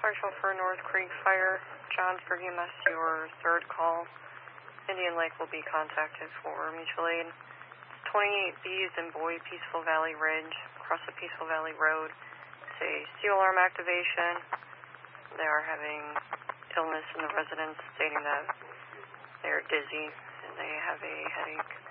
Marshal for North Creek Fire. Johnsburg EMS, your third call. Indian Lake will be contacted for mutual aid. 28B's in Boyd, Peaceful Valley Ridge, across the Peaceful Valley Road. It's a steel alarm activation. They are having illness in the residents, stating that they're dizzy and they have a headache.